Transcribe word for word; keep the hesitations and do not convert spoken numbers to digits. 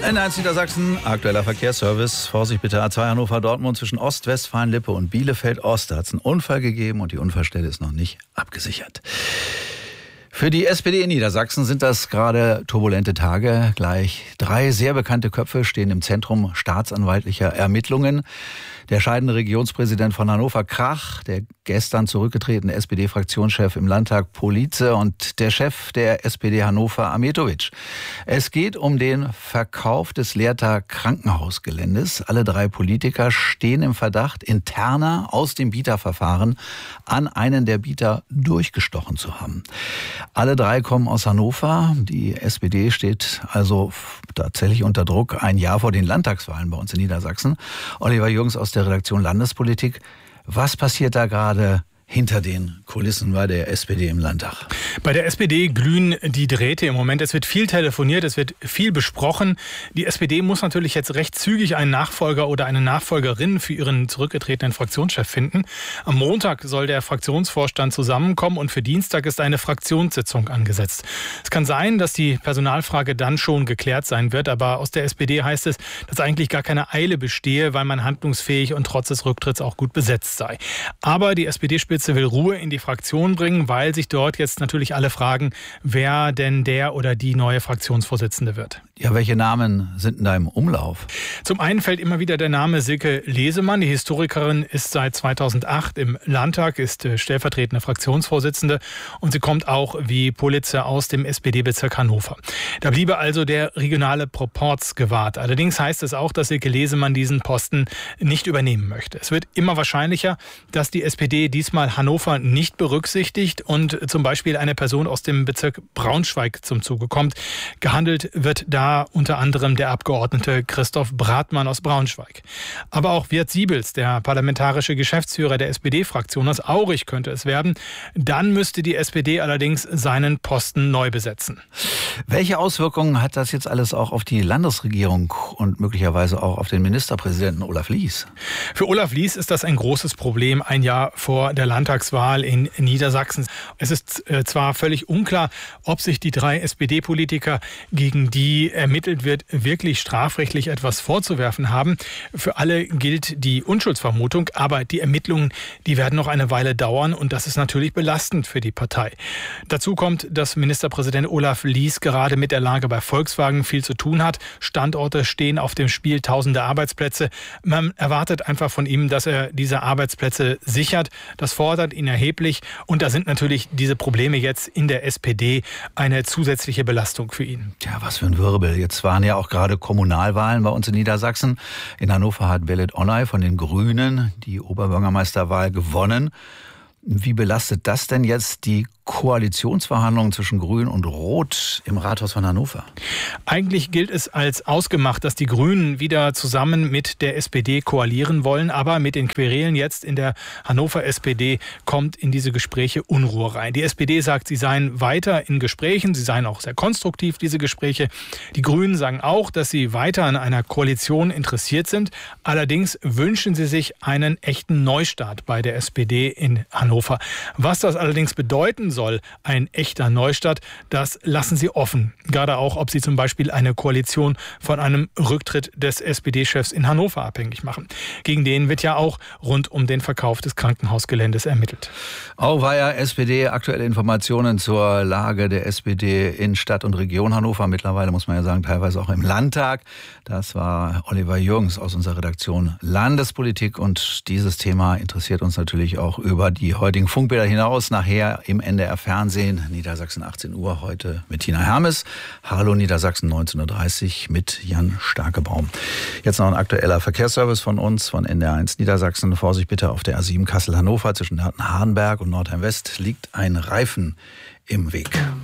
N eins Niedersachsen, aktueller Verkehrsservice. Vorsicht bitte, A zwei Hannover-Dortmund zwischen Ostwestfalen-Lippe und Bielefeld-Ost. Da hat es einen Unfall gegeben und die Unfallstelle ist noch nicht abgesichert. Für die S P D in Niedersachsen sind das gerade turbulente Tage. Gleich drei sehr bekannte Köpfe stehen im Zentrum staatsanwaltlicher Ermittlungen. Der scheidende Regionspräsident von Hannover, Krach, der gestern zurückgetretene S P D-Fraktionschef im Landtag, Police, und der Chef der S P D Hannover, Ametovic. Es geht um den Verkauf des Lehrter Krankenhausgeländes. Alle drei Politiker stehen im Verdacht, interner aus dem Bieterverfahren an einen der Bieter durchgestochen zu haben. Alle drei kommen aus Hannover. Die S P D steht also tatsächlich unter Druck ein Jahr vor den Landtagswahlen bei uns in Niedersachsen. Oliver Jürgens aus der Redaktion Landespolitik. Was passiert da gerade hinter den Kulissen bei der S P D im Landtag? Bei der S P D glühen die Drähte im Moment. Es wird viel telefoniert, es wird viel besprochen. Die S P D muss natürlich jetzt recht zügig einen Nachfolger oder eine Nachfolgerin für ihren zurückgetretenen Fraktionschef finden. Am Montag soll der Fraktionsvorstand zusammenkommen und für Dienstag ist eine Fraktionssitzung angesetzt. Es kann sein, dass die Personalfrage dann schon geklärt sein wird, aber aus der S P D heißt es, dass eigentlich gar keine Eile bestehe, weil man handlungsfähig und trotz des Rücktritts auch gut besetzt sei. Aber die S P D-Spitze will Ruhe in die Fraktion bringen, weil sich dort jetzt natürlich alle fragen, wer denn der oder die neue Fraktionsvorsitzende wird. Ja, welche Namen sind denn da im Umlauf? Zum einen fällt immer wieder der Name Silke Lesemann. Die Historikerin ist seit zweitausendacht im Landtag, ist stellvertretende Fraktionsvorsitzende und sie kommt auch wie Police aus dem S P D-Bezirk Hannover. Da bliebe also der regionale Proporz gewahrt. Allerdings heißt es auch, dass Silke Lesemann diesen Posten nicht übernehmen möchte. Es wird immer wahrscheinlicher, dass die S P D diesmal Hannover nicht berücksichtigt und zum Beispiel eine Person aus dem Bezirk Braunschweig zum Zuge kommt. Gehandelt wird da unter anderem der Abgeordnete Christoph Bratmann aus Braunschweig. Aber auch Wirt Siebels, der parlamentarische Geschäftsführer der S P D-Fraktion aus Aurich, könnte es werden. Dann müsste die S P D allerdings seinen Posten neu besetzen. Welche Auswirkungen hat das jetzt alles auch auf die Landesregierung und möglicherweise auch auf den Ministerpräsidenten Olaf Lies? Für Olaf Lies ist das ein großes Problem, ein Jahr vor der Landtagswahl in Niedersachsen. Es ist äh, zwar völlig unklar, ob sich die drei S P D-Politiker, gegen die ermittelt wird, wirklich strafrechtlich etwas vorzuwerfen haben. Für alle gilt die Unschuldsvermutung, aber die Ermittlungen, die werden noch eine Weile dauern und das ist natürlich belastend für die Partei. Dazu kommt, dass Ministerpräsident Olaf Lies gerade mit der Lage bei Volkswagen viel zu tun hat. Standorte stehen auf dem Spiel, tausende Arbeitsplätze. Man erwartet einfach von ihm, dass er diese Arbeitsplätze sichert. Das fordert ihn erheblich und da sind natürlich diese Probleme jetzt in der S P D eine zusätzliche Belastung für ihn. Tja, was für ein Wirbel. Jetzt waren ja auch gerade Kommunalwahlen bei uns in Niedersachsen. In Hannover hat Belit Onay von den Grünen die Oberbürgermeisterwahl gewonnen. Wie belastet das denn jetzt die Koalitionsverhandlungen zwischen Grün und Rot im Rathaus von Hannover? Eigentlich gilt es als ausgemacht, dass die Grünen wieder zusammen mit der S P D koalieren wollen. Aber mit den Querelen jetzt in der Hannover S P D kommt in diese Gespräche Unruhe rein. Die S P D sagt, sie seien weiter in Gesprächen, sie seien auch sehr konstruktiv, diese Gespräche. Die Grünen sagen auch, dass sie weiter an einer Koalition interessiert sind. Allerdings wünschen sie sich einen echten Neustart bei der S P D in Hannover. Was das allerdings bedeuten soll, ein echter Neustart, das lassen sie offen. Gerade auch, ob sie zum Beispiel eine Koalition von einem Rücktritt des S P D-Chefs in Hannover abhängig machen. Gegen den wird ja auch rund um den Verkauf des Krankenhausgeländes ermittelt. Auweia, S P D, aktuelle Informationen zur Lage der S P D in Stadt und Region Hannover. Mittlerweile muss man ja sagen, teilweise auch im Landtag. Das war Oliver Jürgens aus unserer Redaktion Landespolitik und dieses Thema interessiert uns natürlich auch über die heutigen Funkbilder hinaus. Nachher im N D R Fernsehen, Niedersachsen achtzehn Uhr, heute mit Tina Hermes. Hallo Niedersachsen neunzehn Uhr dreißig mit Jan Starkebaum. Jetzt noch ein aktueller Verkehrsservice von uns, von N D R eins Niedersachsen. Vorsicht bitte, auf der A sieben Kassel-Hannover zwischen Hardenberg und Nordheim-West liegt ein Reifen im Weg.